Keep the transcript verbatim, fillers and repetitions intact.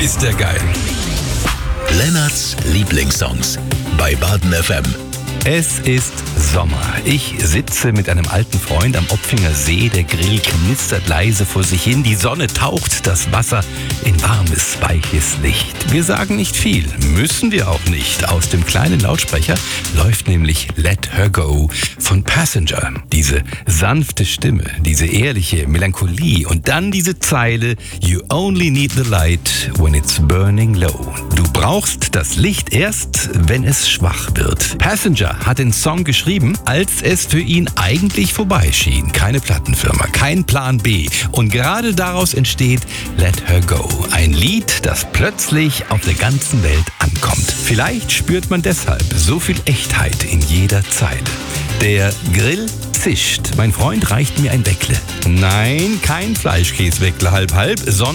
ist der geil. Lennarts Lieblingssongs bei Baden F M. Es ist Sommer. Ich sitze mit einem alten Freund am Opfinger See. Der Grill knistert leise vor sich hin. Die Sonne taucht das Wasser in warmes, weiches Licht. Wir sagen nicht viel, müssen wir auch nicht. Aus dem kleinen Lautsprecher läuft nämlich Let Her Go von Passenger. Diese sanfte Stimme, diese ehrliche Melancholie und dann diese Zeile You only need the light when it's burning low. Du brauchst das Licht erst, wenn es schwach wird. Passenger hat den Song geschrieben, als es für ihn eigentlich vorbei schien. Keine Plattenfirma, kein Plan B. Und gerade daraus entsteht Let Her Go. Ein Lied, das plötzlich auf der ganzen Welt ankommt. Vielleicht spürt man deshalb so viel Echtheit in jeder Zeile. Der Grill zischt. Mein Freund reicht mir ein Weckle. Nein, kein Fleischkäse-Weckle halb halb, sondern